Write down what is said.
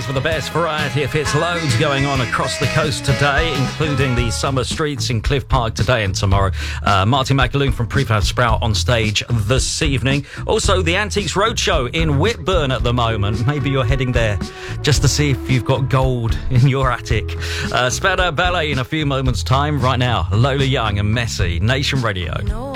Fridays with the best variety of hits. Loads going on across the coast today, including the summer streets in Cliff Park today and tomorrow. Martin McAloon from Prefab Sprout on stage this evening. Also, the Antiques Roadshow in Whitburn at the moment. Maybe you're heading there just to see if you've got gold in your attic. Spandau Ballet in a few moments' time. Right now, Lola Young and Messi, Nation Radio.